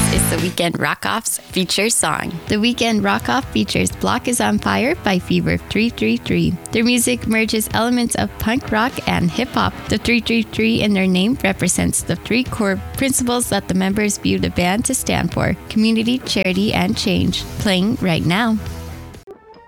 is The Weekend Rock-Off's feature song. The Weekend Rock-Off features Block is on Fire by Fever 333. Their music merges elements of punk rock and hip-hop. The 333 in their name represents the three core principles that the members view the band to stand for: community, charity, and change. Playing right now.